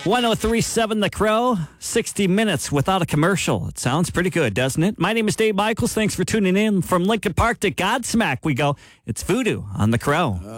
1037 The Crow, 60 minutes without a commercial. It sounds pretty good, doesn't it? My name is Dave Michaels. Thanks for tuning in. From Lincoln Park to Godsmack, we go. It's Voodoo on The Crow.